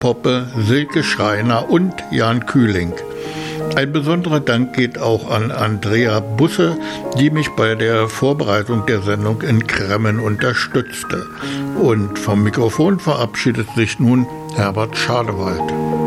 Poppe, Silke Schreiner und Jan Kühling. Ein besonderer Dank geht auch an Andrea Busse, die mich bei der Vorbereitung der Sendung in Kremmen unterstützte. Und vom Mikrofon verabschiedet sich nun Herbert Schadewald.